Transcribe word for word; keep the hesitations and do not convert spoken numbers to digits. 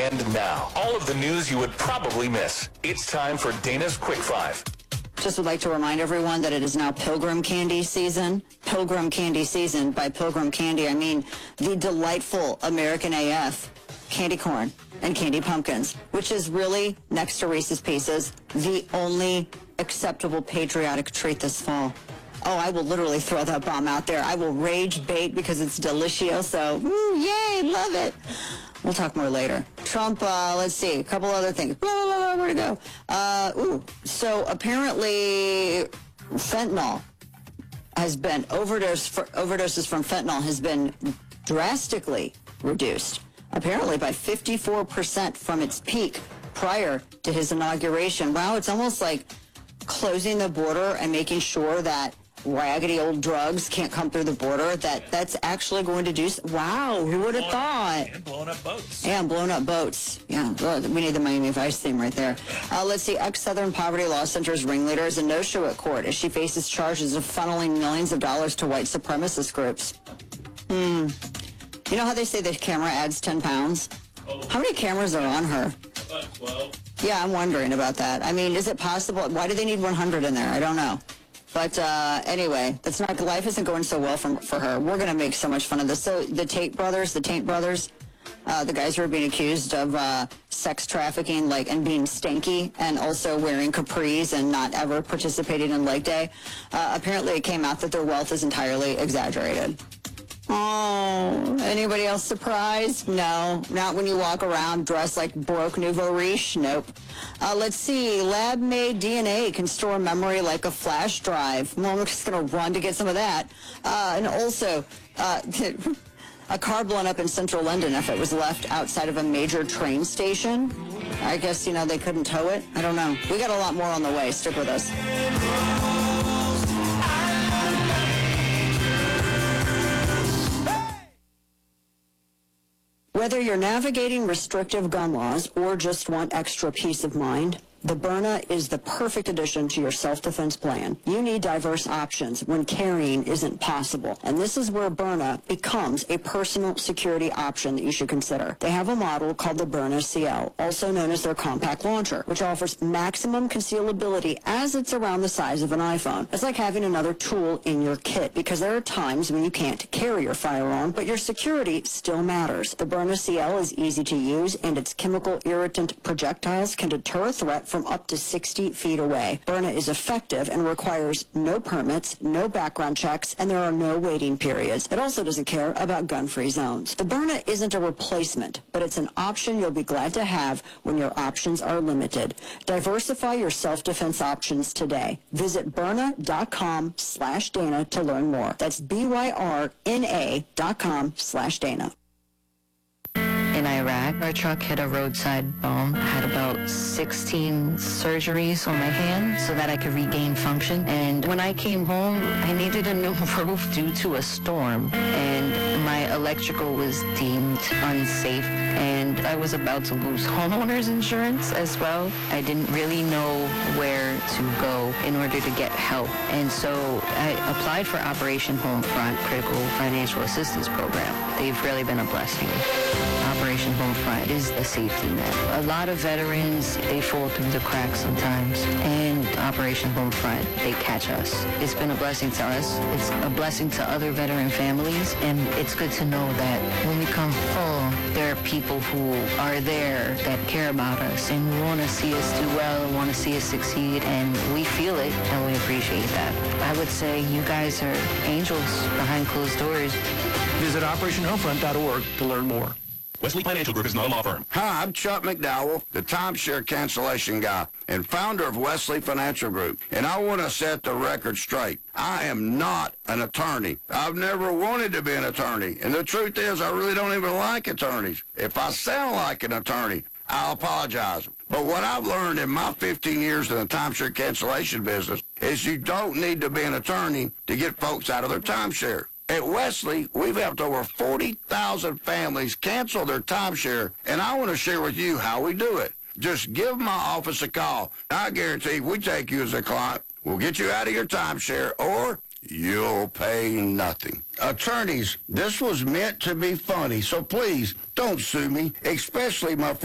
And now, all of the news you would probably miss. It's time for Dana's Quick Five. Just would like to remind everyone that it is now Pilgrim Candy season. Pilgrim Candy season. By Pilgrim Candy, I mean the delightful American A F candy corn and candy pumpkins, which is really, next to Reese's Pieces, the only acceptable patriotic treat this fall. Oh, I will literally throw that bomb out there. I will rage bait because it's delicioso. Woo, yay, love it. We'll talk more later. Trump, uh, let's see, a couple other things. Blah, blah, blah, blah, where to go? Uh, ooh, so apparently fentanyl has been, overdose for, overdoses from fentanyl has been drastically reduced, apparently by fifty-four percent from its peak prior to his inauguration. Wow, it's almost like closing the border and making sure that raggedy old drugs can't come through the border, that that's actually going to do... Wow, who would have thought? And blowing up boats. Yeah, and blowing up boats. Yeah, well, we need the Miami Vice theme right there. Uh, let's see, ex-Southern Poverty Law Center's ringleader is a no-show at court as she faces charges of funneling millions of dollars to white supremacist groups. Hmm. You know how they say the camera adds ten pounds? Oh. How many cameras are on her? About twelve. Yeah, I'm wondering about that. I mean, is it possible? Why do they need one hundred in there? I don't know. But uh, anyway, that's not, life isn't going so well for, for her. We're going to make so much fun of this. So the Tate brothers, the Tate brothers, uh, the guys who are being accused of uh, sex trafficking, like, and being stanky, and also wearing capris and not ever participating in leg day, uh, apparently it came out that their wealth is entirely exaggerated. Oh, anybody else surprised? No, not when you walk around dressed like broke nouveau riche. Nope. Uh, let's see. Lab-made D N A can store memory like a flash drive. Well, I'm just going to run to get some of that. Uh, and also, uh, a car blown up in central London if it was left outside of a major train station. I guess, you know, they couldn't tow it. I don't know. We got a lot more on the way. Stick with us. Whether you're navigating restrictive gun laws or just want extra peace of mind, the Byrna is the perfect addition to your self-defense plan. You need diverse options when carrying isn't possible, and this is where Byrna becomes a personal security option that you should consider. They have a model called the Byrna C L, also known as their compact launcher, which offers maximum concealability as it's around the size of an iPhone. It's like having another tool in your kit, because there are times when you can't carry your firearm, but your security still matters. The Byrna C L is easy to use, and its chemical irritant projectiles can deter a threat from up to sixty feet away. Byrna is effective and requires no permits, no background checks, and there are no waiting periods. It also doesn't care about gun-free zones. The Byrna isn't a replacement, but it's an option you'll be glad to have when your options are limited. Diversify your self-defense options today. Visit Byrna.com slash Dana to learn more. That's B-Y-R-N-A dot com slash Dana. In Iraq, our truck hit a roadside bomb. I had about sixteen surgeries on my hand so that I could regain function. And when I came home, I needed a new roof due to a storm. And my electrical was deemed unsafe. And I was about to lose homeowner's insurance as well. I didn't really know where to go in order to get help. And so I applied for Operation Homefront Critical Financial Assistance Program. They've really been a blessing. Operation Homefront is a safety net. A lot of veterans, they fall through the cracks sometimes, and Operation Homefront, they catch us. It's been a blessing to us. It's a blessing to other veteran families, and it's good to know that when we come full, there are people who are there that care about us and want to see us do well and want to see us succeed, and we feel it, and we appreciate that. I would say you guys are angels behind closed doors. Visit Operation Homefront dot org to learn more. Wesley Financial Group is not a law firm. Hi, I'm Chuck McDowell, the timeshare cancellation guy and founder of Wesley Financial Group. And I want to set the record straight. I am not an attorney. I've never wanted to be an attorney. And the truth is, I really don't even like attorneys. If I sound like an attorney, I'll apologize. But what I've learned in my fifteen years in the timeshare cancellation business is you don't need to be an attorney to get folks out of their timeshare. At Wesley, we've helped over forty thousand families cancel their timeshare, and I want to share with you how we do it. Just give my office a call. I guarantee if we take you as a client, we'll get you out of your timeshare, or you'll pay nothing. Attorneys, this was meant to be funny, so please don't sue me, especially my